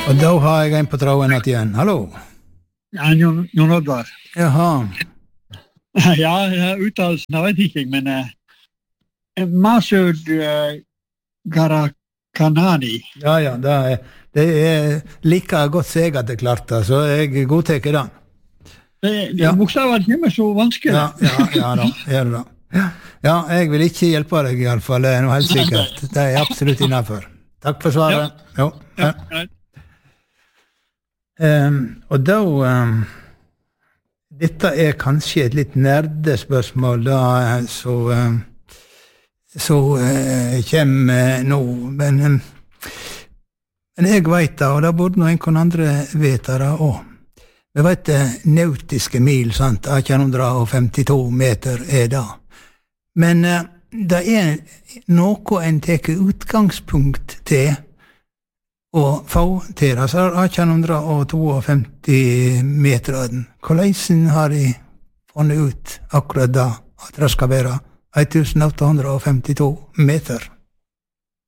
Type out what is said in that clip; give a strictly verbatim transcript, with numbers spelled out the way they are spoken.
Og da har jeg en på tråden at igjen. Hallo. Ja, Jon, Jon Oddvar. Jaha. Ja, uttalelsen, jeg vet ikke, men uh, Masud uh, Garakanani. Ja, ja, det er, det er like godt seg at det klarte, så jeg godteker den. Det, det ja. Bokstavet kommer så vanskelig. Ja, ja, ja da, er det da. Ja. ja, jeg vil ikke hjelpe deg i alle fall, det er noe helt sikkert. Det er absolutt innenfor. Takk for svaret. Ja. Jo, ja. Ja. Um, og da um, dette er kanskje et litt nerdespørsmål da, så um, så uh, kommer nå men, um, men jeg vet det, og det burde noen kon andre vite det også. Vi vet det nautiske mil, sant, atten femtito meter er det. Men uh, det er noe en teker utgangspunkt til og få til det, så er atten femtito meter. Hvordan har de funnet ut akkurat da, at det skal være atten femtito meter?